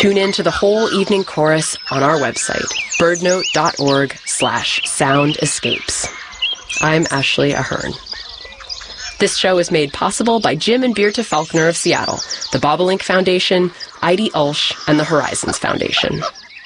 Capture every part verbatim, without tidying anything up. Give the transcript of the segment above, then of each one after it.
Tune in to the whole evening chorus on our website, birdnote.org slash sound escapes. I'm Ashley Ahern. This show is made possible by Jim and Beerta Faulkner of Seattle, the Bobolink Foundation, Heidi Ulsh, and the Horizons Foundation.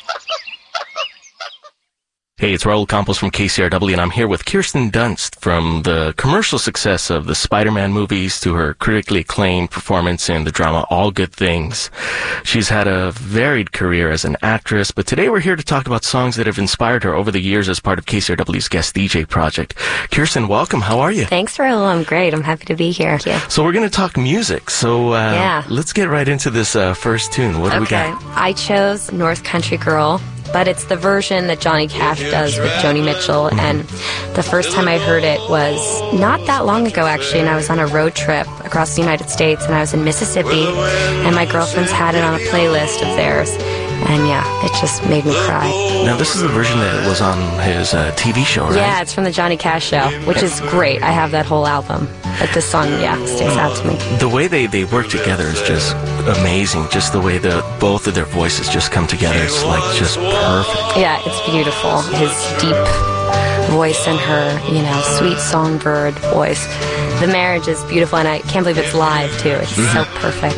Hey, it's Raul Campos from K C R W, and I'm here with Kirsten Dunst from the commercial success of the Spider-Man movies to her critically acclaimed performance in the drama All Good Things. She's had a varied career as an actress, but today we're here to talk about songs that have inspired her over the years as part of K C R W's Guest D J project. Kirsten, welcome. How are you? Thanks, Raul. I'm great. I'm happy to be here. Thank you. So we're going to talk music. So uh, yeah. let's get right into this uh, first tune. What do okay. we got? I chose North Country Girl, but it's the version that Johnny Cash does with Joni Mitchell, mm-hmm. and the first time I heard it was not that long ago, actually, and I was on a road trip across the United States, and I was in Mississippi, and my girlfriends had it on a playlist of theirs, and yeah, it just made me cry. Now, this is the version that was on his uh, T V show, right? Yeah, it's from the Johnny Cash show, which is great. I have that whole album, but this song, yeah, sticks out to me. The way they, they work together is just amazing. Just the way the both of their voices just come together. It's like just perfect. Yeah, it's beautiful. His deep voice and her, you know, sweet songbird voice. The marriage is beautiful, and I can't believe it's live, too. It's mm-hmm. so perfect.